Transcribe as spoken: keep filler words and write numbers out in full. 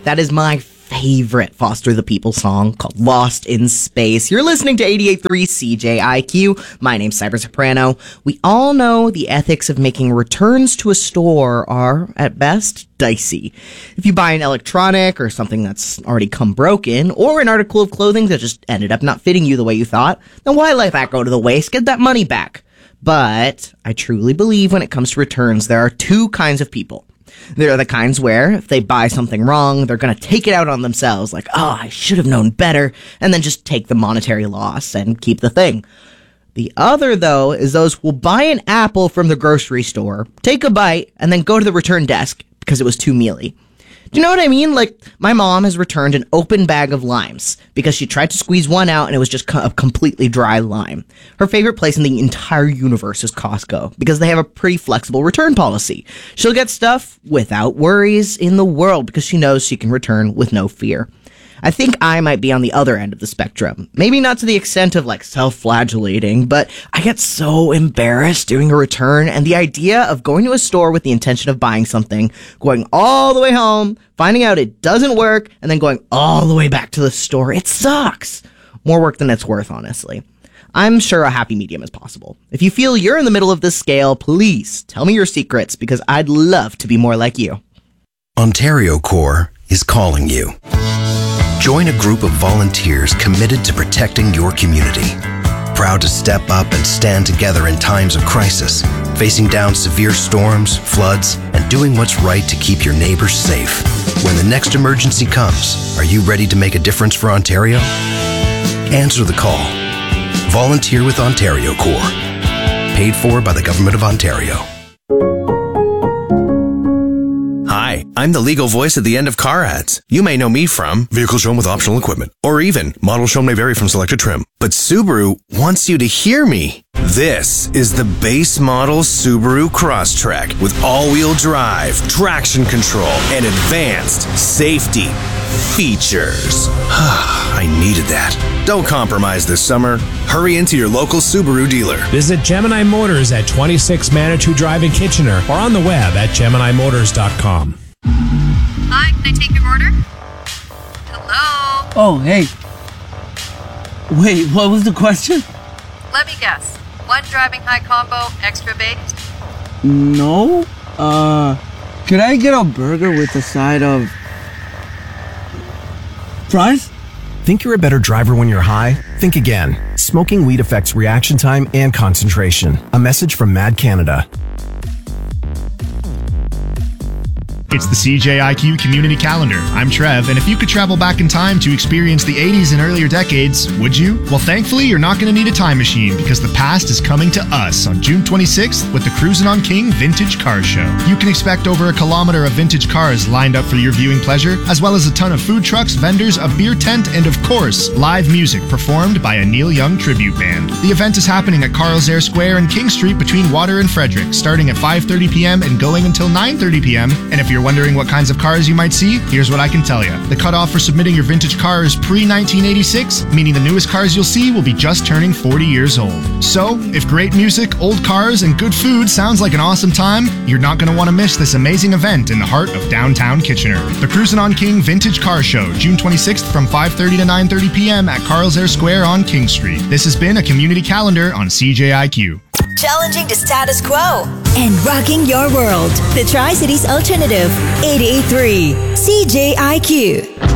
That is my favorite Foster the People song called Lost in Space. You're listening to eighty-eight point three C J I Q. My name's Cyber Soprano. We all know the ethics of making returns to a store are, at best, dicey. If you buy an electronic or something that's already come broken, or an article of clothing that just ended up not fitting you the way you thought, then why let that go to the waste? Get that money back. But I truly believe when it comes to returns, there are two kinds of people. There are the kinds where, if they buy something wrong, they're going to take it out on themselves, like, oh, I should have known better, and then just take the monetary loss and keep the thing. The other, though, is those who will buy an apple from the grocery store, take a bite, and then go to the return desk because it was too mealy. Do you know what I mean? Like, my mom has returned an open bag of limes because she tried to squeeze one out and it was just a completely dry lime. Her favorite place in the entire universe is Costco because they have a pretty flexible return policy. She'll get stuff without worries in the world because she knows she can return with no fear. I think I might be on the other end of the spectrum. Maybe not to the extent of, like, self-flagellating, but I get so embarrassed doing a return, and the idea of going to a store with the intention of buying something, going all the way home, finding out it doesn't work, and then going all the way back to the store, it sucks. More work than it's worth, honestly. I'm sure a happy medium is possible. If you feel you're in the middle of this scale, please tell me your secrets, because I'd love to be more like you. Ontario Corps is calling you. Join a group of volunteers committed to protecting your community. Proud to step up and stand together in times of crisis, facing down severe storms, floods, and doing what's right to keep your neighbors safe. When the next emergency comes, are you ready to make a difference for Ontario? Answer the call. Volunteer with Ontario Corps. Paid for by the Government of Ontario. Hi, I'm the legal voice at the end of car ads. You may know me from vehicles shown with optional equipment, or even models shown may vary from selected trim. But Subaru wants you to hear me. This is the base model Subaru Crosstrek with all-wheel drive, traction control, and advanced safety features. I needed that. Don't compromise this summer. Hurry into your local Subaru dealer. Visit Gemini Motors at twenty-six Manitou Drive in Kitchener or on the web at gemini motors dot com. Hi, can I take your order? Hello? Oh, hey. Wait, what was the question? Let me guess. One driving high combo, extra baked? No. Uh, could I get a burger with a side of fries? Think you're a better driver when you're high? Think again. Smoking weed affects reaction time and concentration. A message from Mad Canada. It's the C J I Q Community Calendar. I'm Trev, and if you could travel back in time to experience the eighties and earlier decades, would you? Well, thankfully, you're not going to need a time machine because the past is coming to us on June twenty-sixth with the Cruisin' on King Vintage Car Show. You can expect over a kilometer of vintage cars lined up for your viewing pleasure, as well as a ton of food trucks, vendors, a beer tent, and of course, live music performed by a Neil Young tribute band. The event is happening at Carl's Air Square and King Street between Water and Frederick, starting at five thirty p.m. and going until nine thirty p.m. And if you're wondering what kinds of cars you might see, here's what I can tell you. The cutoff for submitting your vintage car is pre nineteen eighty-six, meaning the newest cars you'll see will be just turning forty years old. So, if great music, old cars, and good food sounds like an awesome time, you're not going to want to miss this amazing event in the heart of downtown Kitchener. The Cruisin' on King Vintage Car Show, June twenty-sixth from five thirty to nine thirty p.m. at Carl's Air Square on King Street. This has been a community calendar on C J I Q. Challenging the status quo and rocking your world. The Tri-Cities Alternative, eighty-eight point three C J I Q.